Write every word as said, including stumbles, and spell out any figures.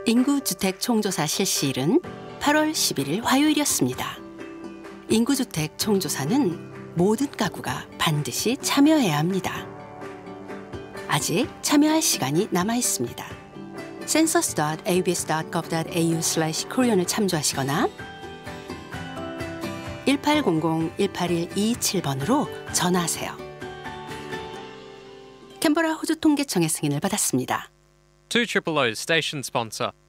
인구주택 총조사 실시일은 팔월 십일일 화요일이었습니다. 인구주택 총조사는 모든 가구가 반드시 참여해야 합니다. 아직 참여할 시간이 남아 있습니다. census 닷 에이비에스 닷 거브 닷 에이유 슬래시 코리언을 참조하시거나 일팔공공 일팔일 이이칠번으로 전화하세요. 캔버라 호주 통계청의 승인을 받았습니다. two triple O station sponsor.